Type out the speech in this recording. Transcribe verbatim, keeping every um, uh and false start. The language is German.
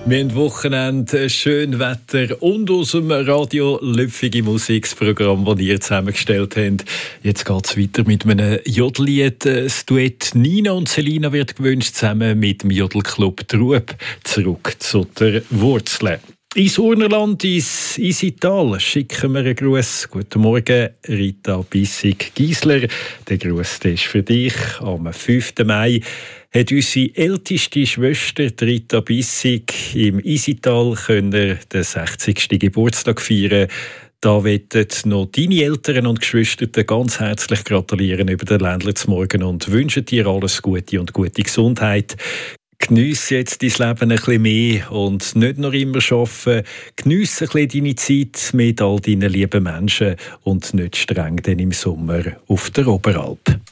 Wir haben Wochenende, schön Wetter und aus dem Radio Löpfige Musik, das Programm, das ihr zusammengestellt habt. Jetzt geht es weiter mit einem Jodellied. Das Duett Nina und Selina wird gewünscht, zusammen mit dem Jodelclub Trub. Zurück zu den Wurzeln. Ins Urnerland, ins Isital, schicken wir einen Gruß. Guten Morgen, Rita Bissig-Giesler. Der Gruß ist für dich. Am fünften Mai hat unsere älteste Schwester, Rita Bissig, im Isital den sechzigsten Geburtstag feiern. Da wollen noch deine Eltern und Geschwister ganz herzlich gratulieren über den Ländler zum Morgen und wünschen dir alles Gute und gute Gesundheit. Geniesse jetzt dein Leben ein bisschen mehr und nicht nur immer arbeiten. Geniesse ein bisschen deine Zeit mit all deinen lieben Menschen und nicht streng dann im Sommer auf der Oberalp.